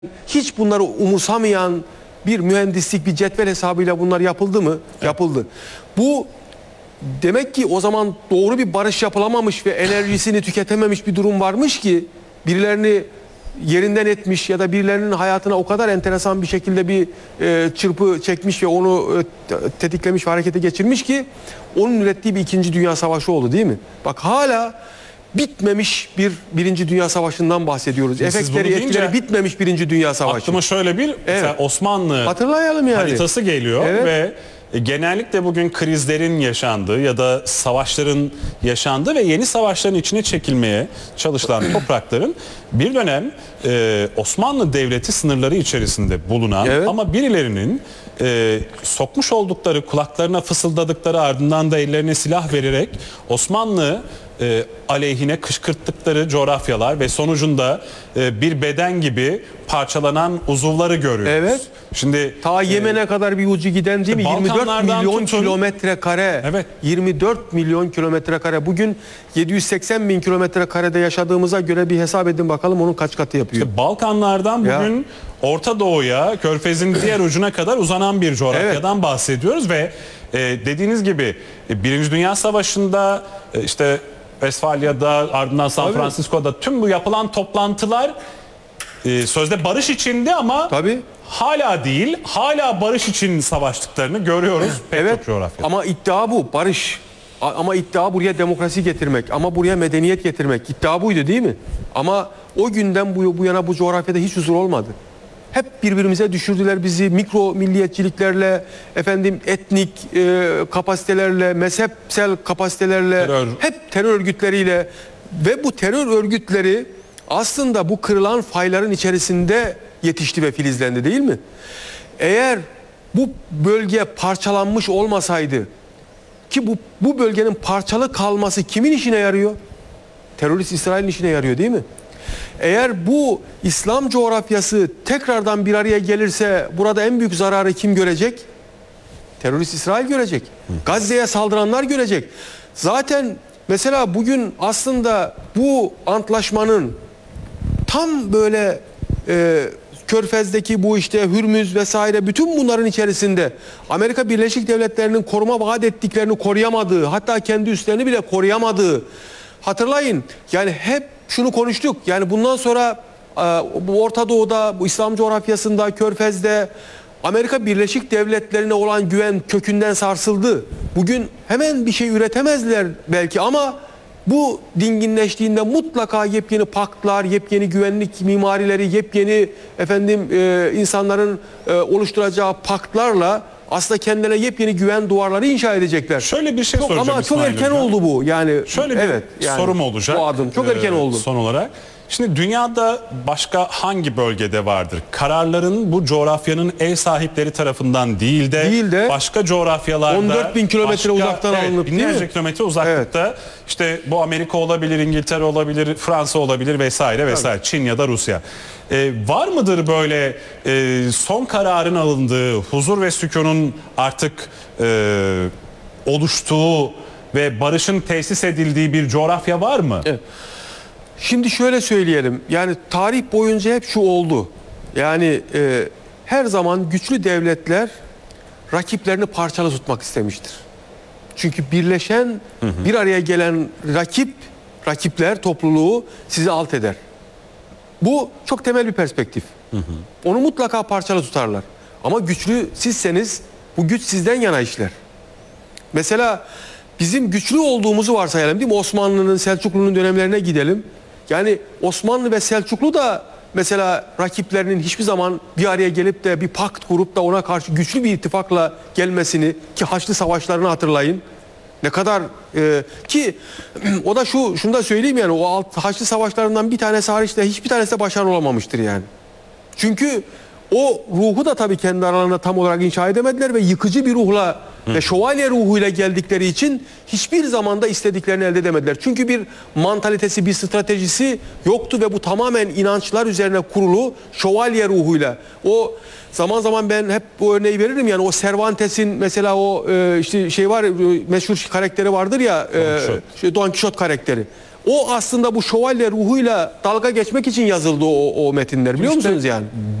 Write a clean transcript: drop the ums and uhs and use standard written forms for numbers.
hiç bunları umursamayan bir mühendislik, bir cetvel hesabıyla bunlar yapıldı mı? Evet. Yapıldı. Bu demek ki o zaman doğru bir barış yapılamamış ve enerjisini tüketememiş bir durum varmış ki birilerini yerinden etmiş ya da birilerinin hayatına o kadar enteresan bir şekilde bir çırpı çekmiş ve onu tetiklemiş ve harekete geçirmiş ki onun ürettiği bir 2. Dünya Savaşı oldu, değil mi? Bak hala bitmemiş bir 1. Dünya Savaşı'ndan bahsediyoruz. Efektleri, etkileri bitmemiş 1. Dünya Savaşı. Aklıma şöyle bir Osmanlı hatırlayalım yani. Haritası geliyor ve genellikle bugün krizlerin yaşandığı ya da savaşların yaşandığı ve yeni savaşların içine çekilmeye çalışılan toprakların bir dönem Osmanlı Devleti sınırları içerisinde bulunan ama birilerinin sokmuş oldukları, kulaklarına fısıldadıkları, ardından da ellerine silah vererek Osmanlı aleyhine kışkırttıkları coğrafyalar ve sonucunda bir beden gibi parçalanan uzuvları görüyoruz. Evet. Şimdi ta Yemen'e kadar bir ucu giden, değil mi? 24 milyon kilometre kare. Evet. 24 milyon kilometre kare. Bugün 780 bin kilometre karede yaşadığımıza göre bir hesap edin bakalım onun kaç katı yapıyor. İşte Balkanlardan bugün Orta Doğu'ya, Körfez'in diğer ucuna kadar uzanan bir coğrafyadan bahsediyoruz ve dediğiniz gibi 1. Dünya Savaşı'nda işte Vesfalya'da, ardından San Francisco'da tüm bu yapılan toplantılar sözde barış içindi ama hala değil, hala barış için savaştıklarını görüyoruz pek çok coğrafyada. Ama iddia bu, barış. Ama iddia buraya demokrasi getirmek, ama buraya medeniyet getirmek. İddia buydu, değil mi? Ama o günden bu yana bu coğrafyada hiç huzur olmadı. Hep birbirimize düşürdüler bizi mikro milliyetçiliklerle, etnik kapasitelerle, mezhepsel kapasitelerle, hep terör örgütleriyle ve bu terör örgütleri aslında bu kırılan fayların içerisinde yetişti ve filizlendi, değil mi? Eğer bu bölge parçalanmış olmasaydı, ki bu bölgenin parçalı kalması kimin işine yarıyor? Terörist İsrail'in işine yarıyor, değil mi? Eğer bu İslam coğrafyası tekrardan bir araya gelirse burada en büyük zararı kim görecek? Terörist İsrail görecek. Gazze'ye saldıranlar görecek. Zaten mesela bugün aslında bu antlaşmanın tam böyle Körfez'deki bu işte Hürmüz vesaire bütün bunların içerisinde Amerika Birleşik Devletleri'nin koruma vaat ettiklerini koruyamadığı, hatta kendi üslerini bile koruyamadığı, hatırlayın yani hep şunu konuştuk. Yani bundan sonra bu Orta Doğu'da, bu İslam coğrafyasında, Körfez'de Amerika Birleşik Devletleri'ne olan güven kökünden sarsıldı. Bugün hemen bir şey üretemezler belki ama bu dinginleştiğinde mutlaka yepyeni paktlar, yepyeni güvenlik mimarileri, yepyeni insanların oluşturacağı paktlarla aslında kendilerine yepyeni güven duvarları inşa edecekler. Şöyle bir şey soracağım ama çok erken oldu bu. Yani şöyle bir sorum olacak. Bu adım çok erken oldu. Son olarak. Şimdi dünyada başka hangi bölgede vardır? Kararların bu coğrafyanın ev sahipleri tarafından değil de başka coğrafyalarda 14 bin kilometre uzaktan alınıp, binlerce kilometre uzaklıkta işte bu Amerika olabilir, İngiltere olabilir, Fransa olabilir vesaire vesaire, Çin ya da Rusya. Var mıdır böyle son kararın alındığı, huzur ve sükunun artık oluştuğu ve barışın tesis edildiği bir coğrafya var mı? Evet. Şimdi şöyle söyleyelim, yani tarih boyunca hep şu oldu, yani her zaman güçlü devletler rakiplerini parçalı tutmak istemiştir. Çünkü birleşen, bir araya gelen rakipler topluluğu sizi alt eder. Bu çok temel bir perspektif. Onu mutlaka parçalı tutarlar. Ama güçlü sizseniz bu güç sizden yana işler. Mesela bizim güçlü olduğumuzu varsayalım, değil mi? Osmanlı'nın, Selçuklu'nun dönemlerine gidelim. Yani Osmanlı ve Selçuklu da mesela rakiplerinin hiçbir zaman bir araya gelip de bir pakt kurup da ona karşı güçlü bir ittifakla gelmesini, ki Haçlı Savaşlarını hatırlayın. Ne kadar ki o da şunu da söyleyeyim, yani o Haçlı Savaşlarından bir tanesi hariç de hiçbir tanesi de başarılı olamamıştır yani. Çünkü o ruhu da tabii kendi aralarında tam olarak inşa edemediler ve yıkıcı bir ruhla ve şövalye ruhuyla geldikleri için hiçbir zamanda istediklerini elde edemediler. Çünkü bir mantalitesi, bir stratejisi yoktu ve bu tamamen inançlar üzerine kurulu şövalye ruhuyla. O zaman zaman ben hep bu örneği veririm, yani o Cervantes'in mesela o işte şey var, meşhur karakteri vardır ya, Don Quixote karakteri. O aslında bu şövalye ruhuyla dalga geçmek için yazıldı o metinler, biliyor musunuz yani?